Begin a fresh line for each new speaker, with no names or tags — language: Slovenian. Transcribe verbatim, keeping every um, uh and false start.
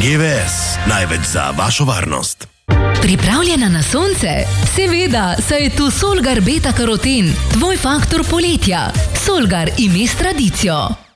G V S, največ za vašo varnost.
Pripravljena na sonce? Seveda, saj je tu Solgar beta karoten, tvoj faktor poletja. Solgar ime s tradicijo.